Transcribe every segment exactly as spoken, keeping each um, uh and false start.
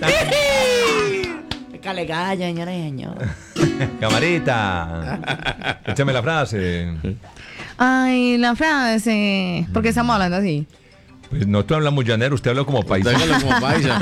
Cale gallo, señora y señor. Camarita, échame la frase. Ay, la frase. ¿Por qué estamos hablando así? Pues nosotros hablamos llanero, usted habla como paisa. Usted habla como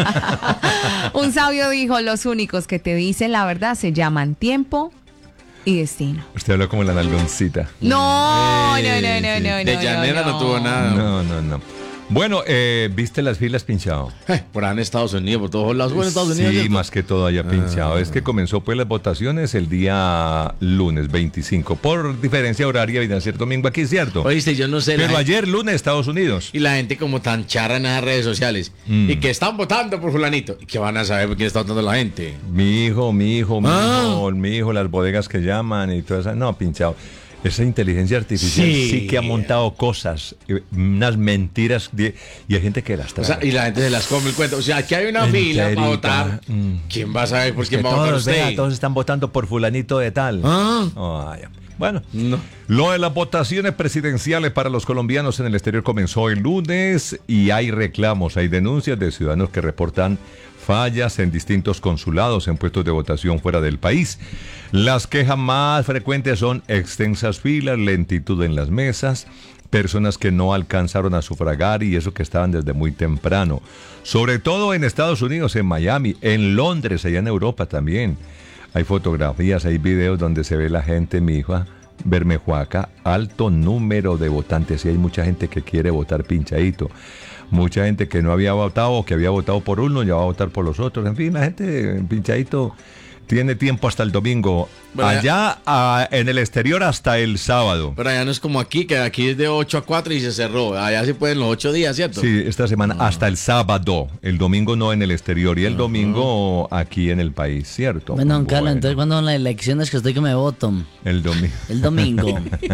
paisa. Un sabio dijo, los únicos que te dicen la verdad se llaman tiempo y destino. Usted habla como la nalgoncita. No, no, Eh, no, no, sí. no, De no, llanera no, no tuvo nada. No, no, no. Bueno, eh, ¿viste las filas, Pinchado? Eh, por ahí en Estados Unidos, por todos lados. Bueno, en Estados Unidos. Sí, ¿cierto? más que todo allá, Pinchado. Ah. Es que comenzó pues las votaciones el día lunes veinticinco. Por diferencia horaria, viene a ser domingo aquí, ¿cierto? Oíste, yo no sé. Pero la ayer lunes, Estados Unidos. Y la gente como tan charra en las redes sociales. Mm. Y que están votando por fulanito. ¿Y que van a saber por quién está votando la gente? Mi hijo, mi hijo, mi Ah. hijo, mi hijo, las bodegas que llaman y todo eso. No, Pinchado. Esa inteligencia artificial sí, Sí. que ha montado cosas, eh, unas mentiras, de- y hay gente que las trae. O sea, y la gente se las come el cuento. O sea, aquí hay una fila Enterita. para votar. Mm. ¿Quién va a saber por Que quién va a votar todos, usted? vea, todos están votando por fulanito de tal. Ah. Ay, bueno, No. lo de las votaciones presidenciales para los colombianos en el exterior comenzó el lunes y hay reclamos, hay denuncias de ciudadanos que reportan fallas en distintos consulados en puestos de votación fuera del país. Las quejas más frecuentes son extensas filas, lentitud en las mesas, personas que no alcanzaron a sufragar y eso que estaban desde muy temprano. Sobre todo en Estados Unidos, en Miami, en Londres, allá en Europa también. Hay fotografías, hay videos donde se ve la gente, mi hija, Bermejuaca, alto número de votantes. Y hay mucha gente que quiere votar pinchadito. Mucha gente que no había votado o que había votado por uno ya va a votar por los otros. En fin, la gente pinchadito tiene tiempo hasta el domingo. Bueno, Allá a- en el exterior hasta el sábado. Pero allá no es como aquí, que aquí es de ocho a cuatro y se cerró. Allá sí pueden los ocho días, ¿cierto? Sí, esta semana hasta el sábado. El domingo no en el exterior y el domingo aquí en el país, ¿cierto? Bueno, don Carlos, entonces cuando son las elecciones que estoy que me voto, El domingo. el domingo.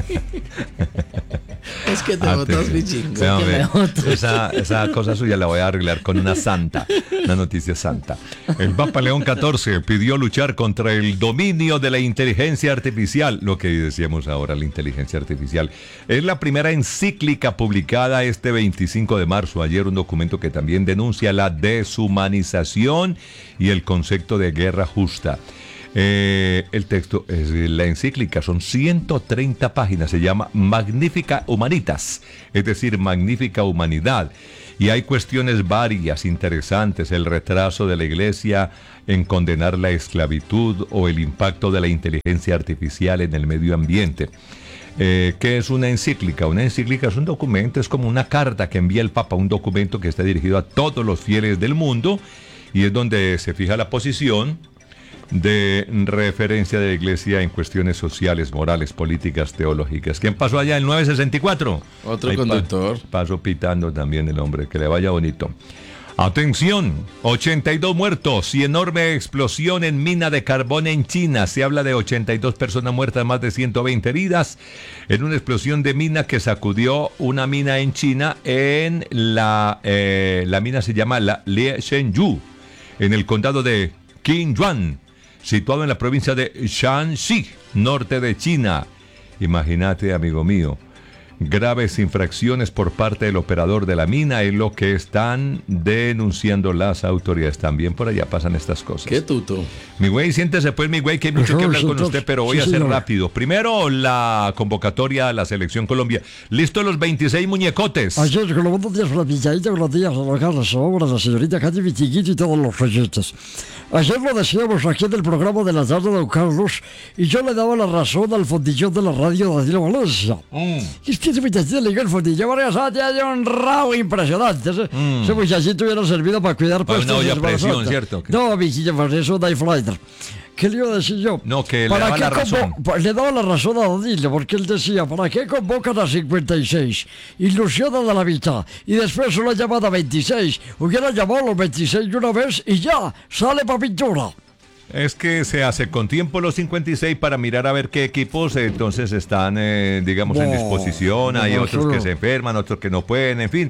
Es que te Ah, botas te- mi chingo. Sí, hombre, me voto. esa, esa cosa suya la voy a arreglar con una santa, una noticia santa. El Papa León catorce pidió luchar contra el dominio de la inteligencia artificial, lo que decíamos ahora, la inteligencia artificial. Es la primera encíclica publicada este veinticinco de marzo, ayer, un documento que también denuncia la deshumanización y el concepto de guerra justa. Eh, el texto es la encíclica, son ciento treinta páginas, se llama Magnifica Humanitas, es decir, Magnífica Humanidad. Y hay cuestiones varias, interesantes, el retraso de la Iglesia en condenar la esclavitud o el impacto de la inteligencia artificial en el medio ambiente. Eh, ¿Qué es una encíclica? Una encíclica es un documento, es como una carta que envía el Papa, un documento que está dirigido a todos los fieles del mundo y es donde se fija la posición de referencia de la Iglesia en cuestiones sociales, morales, políticas, teológicas. ¿Quién pasó allá? El nueve sesenta y cuatro. Otro Ahí pa- conductor. Pasó pitando también el hombre, que le vaya bonito. Atención, ochenta y dos muertos y enorme explosión en mina de carbón en China. Se habla de ochenta y dos personas muertas, más de ciento veinte heridas en una explosión de mina que sacudió una mina en China. En la, eh, la mina se llama la Lieshengyu, en el condado de Qingyuan, situado en la provincia de Shanxi, norte de China. Imagínate, amigo mío, graves infracciones por parte del operador de la mina es lo que están denunciando las autoridades. También por allá pasan estas cosas. Qué tuto. Mi güey, siéntese pues, mi güey, que hay mucho que hablar con usted, pero voy a ser rápido. Primero, la convocatoria a la Selección Colombia. ¿Listos los veintiséis muñecotes? Ayer, con los buenos días, la pinchadita, con los días, los Carlos, obras, la señorita Katy Vitiquito y todos los folletos. Ayer lo decíamos aquí en el programa de la tarde, don Carlos, y yo le daba la razón al fondillón de la radio, Daniel Valencia. Mm. Y es que ese muchachito le digo el fondillón, María Santia, hay un rabo impresionante. Ese, Mm. ese muchachito hubiera servido para cuidar Para una puestos olla de a Semana presión, Santa. ¿cierto? No, mi hija, para eso da Flighter. ¿Qué le iba a decir yo? No, que le ¿Para daba qué la convo- razón. pa- Le daba la razón a Danilo, porque él decía, ¿para qué convocan a cincuenta y seis? Ilusionan a la mitad. Y después solo llaman a veintiséis. Hubiera llamado a los veintiséis de una vez y ya, sale para pintura. Es que se hace con tiempo los cincuenta y seis para mirar a ver qué equipos eh, entonces están, eh, digamos, en No, disposición. Hay no, otros solo- que se enferman, otros que no pueden, en fin.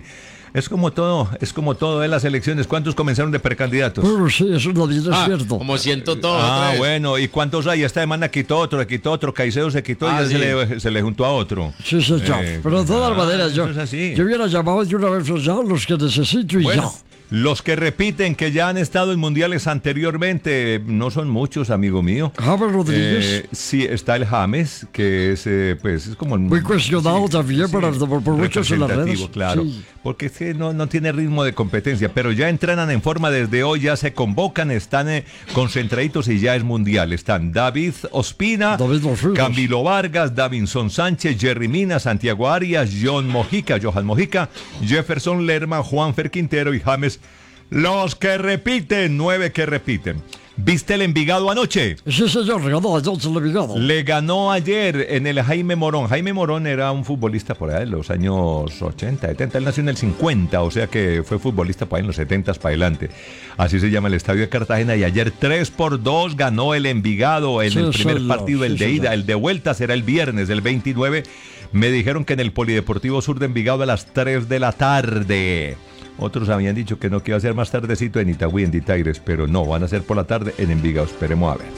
Es como todo, es como todo en las elecciones. ¿Cuántos comenzaron de precandidatos? Bueno, sí, eso también es Ah, cierto. como siento todo. Ah, otra vez. bueno, ¿y cuántos hay? Esta semana quitó otro, le quitó otro, Caicedo se quitó Ah, y ya sí. se, le, se le juntó a otro. Sí, señor. Eh, Pero de todas ah, maneras, yo, eso es así. yo hubiera llamado de una vez ya los que necesito y Bueno, ya. los que repiten que ya han estado en mundiales anteriormente, no son muchos, amigo mío. James Rodríguez, Eh, sí, está el James, que es, eh, pues, es como... el- muy cuestionado sí, también sí, por, por, por muchos en las representativo, redes. claro, Sí. porque es que no, no tiene ritmo de competencia, pero ya entrenan en forma desde hoy, ya se convocan, están eh, concentraditos y ya es mundial. Están David Ospina, David Ospina. Camilo Vargas, Davinson Sánchez, Jerry Mina, Santiago Arias, John Mojica, Johan Mojica, Jefferson Lerma, Juanfer Quintero y James. Los que repiten, nueve que repiten. ¿Viste el Envigado anoche? Sí, señor, ganó a Johnson Levigado. Le ganó ayer en el Jaime Morón. Jaime Morón era un futbolista por ahí en los años ochenta, setenta. Él nació en el cincuenta, o sea que fue futbolista por ahí en los setenta para adelante. Así se llama el estadio de Cartagena. Y ayer tres por dos ganó el Envigado en Sí, el primer señor, partido, el sí, de ida. señor. El de vuelta será el viernes, el veintinueve. Me dijeron que en el Polideportivo Sur de Envigado a las tres de la tarde. Otros habían dicho que no, que iba a ser más tardecito en Itagüí, en Ditaires, pero no, van a ser por la tarde en Envigado. Esperemos a ver.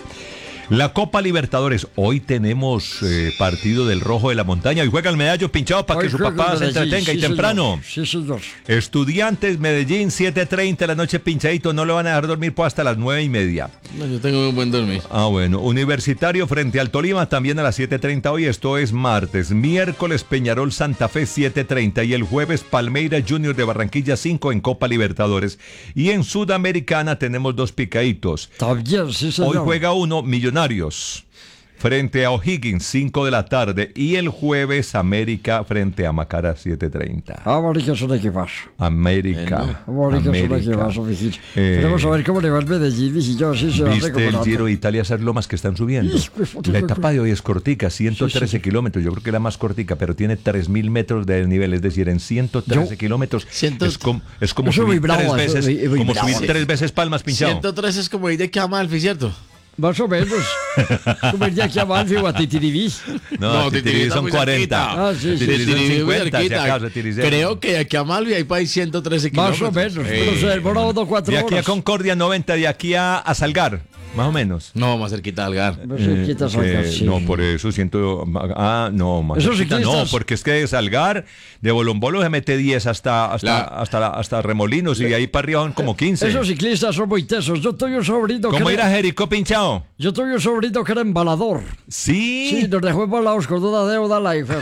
La Copa Libertadores. Hoy tenemos eh, partido del Rojo de la Montaña. Hoy juega el Medallo pinchado para que Hoy su juega papá el se Medellín, entretenga y sí, temprano. señor. Sí, señor. Estudiantes Medellín, siete treinta de la noche pinchadito. No lo van a dejar dormir pues hasta las nueve y media. No, yo tengo un buen dormir. Ah, bueno. Universitario frente al Tolima también a las siete treinta hoy. Esto es martes. Miércoles Peñarol Santa Fe siete treinta y el jueves Palmeiras Junior de Barranquilla cinco en Copa Libertadores. Y en Sudamericana tenemos dos picaditos. También, sí, señor. Hoy juega uno Millonarios frente a O'Higgins cinco de la tarde y el jueves América frente a Macara siete treinta. América es un equipazo. América. América es un América. equipazo, mijito. Eh, Queremos saber cómo le va el Medellín, mijillo. Sí, se va ¿Viste el recuperando. Giro de Italia, esas lomas que están subiendo? Hijo de puta, La hijo de etapa de hoy es cortica, ciento trece Sí, sí, sí. kilómetros. Yo creo que la más cortica, pero tiene tres mil metros de nivel. Es decir, en ciento trece Yo- kilómetros Ciento- es como, es como Eso subir muy bravo, tres eso veces, muy- muy como bravo. subir tres veces Palmas pinchado. ciento tres es como ir de Camalfi, ¿cierto? Más o menos. Como el día que a Malfi o a Titiribí. No, No, Titirí Titirí está son muy cuarenta. cerquita. Ah, sí, sí. Titirí son Titirí muy cincuenta, si cerquita. acaso, Titirí cero. Creo que de aquí a Malvi hay para ahí ciento trece Más kilómetros. o menos. Eh, Pero se demora unos cuatro De aquí a horas. Concordia noventa, de aquí a, a Salgar, más o menos. No, más cerquita de Algar. No se quita Eh, Salgar, eh, sí. No, por eso siento. Ah, no, más Esos cerquita no, ciclistas- porque es que de Salgar, de Bolombolo se mete diez hasta, hasta, La- hasta, hasta Remolinos y de ahí para arriba son como quince. Esos ciclistas son muy tesos. Yo tuve un sobrino que ¿Cómo ir era, a Jericó pinchado? yo tuve un sobrino que era embalador. Sí. Sí, nos dejó embalados con una deuda la hija.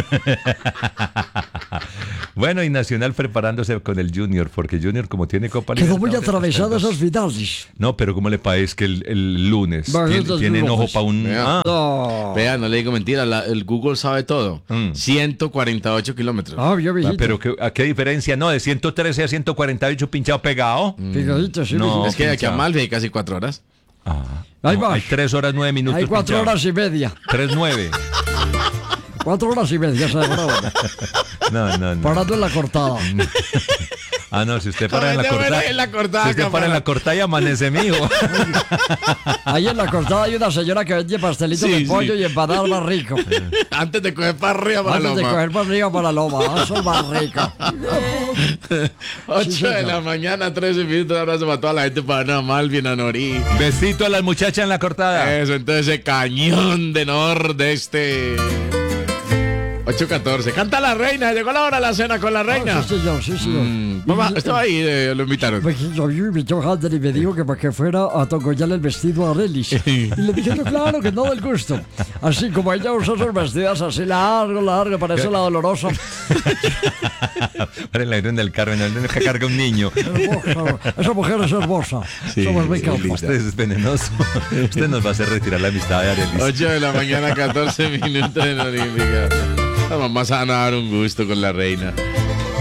Bueno, y Nacional preparándose con el Junior, porque Junior como tiene Copa Quedó muy Libertadores, atravesada hasta el esas finales. No, pero ¿cómo le parece que el, el lunes Va, tiene, estos tienen globos. ojo para un... Vea. Ah, No. Vea, no le digo mentira, la- el Google sabe todo. Mm. ciento cuarenta y ocho kilómetros. Ah, yo ah, viejito. pero ¿qué, ¿a qué diferencia? No, de ciento trece a ciento cuarenta y ocho pinchado pegado. Pegadito, sí, No. viejito. es que de aquí a pinchado. Malvi hay casi cuatro horas. Ah, Ahí no, va. hay tres horas nueve minutos Hay cuatro pinchado. horas y media. Tres nueve. Cuatro horas y media se demoraron. No, no, no. Parando en la cortada. Ah, no, si usted para en la Ay, te cortada. muero en la cortada, Si usted para en cámara. la cortada y amanece, mijo. Ahí en la cortada hay una señora que vende pastelitos Sí, de sí. pollo y empanadas más rico. Antes de coger para arriba para la Antes de loma. coger para arriba para la loma. Eso es más rico. ocho Sí, de señor. la mañana, trece minutos. Un abrazo para toda la gente, para Ana Malvi, a Norí. Besito a las muchachas en la cortada. Eso, entonces ese cañón de nordeste. ocho catorce. Canta la reina. Llegó la hora de la cena con la reina. Sí, señor, sí, señor. Mm, mamá, estaba ahí, eh, lo invitaron. Pues yo vi, me invitó Hunter y me dijo que para que fuera a togollarle el vestido a Relis. Y le dije, no, claro, que no del gusto. Así como ella usa sus vestidos así largo, largo, parece la dolorosa. Para el aire del carro, no no que carga un niño. Hermosa. Esa mujer es hermosa. Somos muy capas. Usted es venenoso. Usted nos va a hacer retirar la amistad de Arelis. ocho de la mañana, catorce minutos en Olímpica. La mamá se van a dar un gusto con la reina.